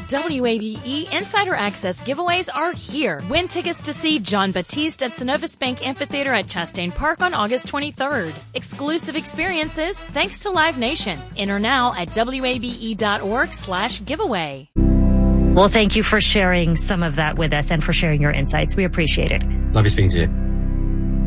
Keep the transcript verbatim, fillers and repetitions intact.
W A B E Insider Access giveaways are here. Win tickets to see John Batiste at Synovus Bank Amphitheater at Chastain Park on August twenty-third. Exclusive experiences thanks to Live Nation. Enter now at W A B E dot org slash giveaway. Well, thank you for sharing some of that with us and for sharing your insights. We appreciate it. Lovely speaking to you.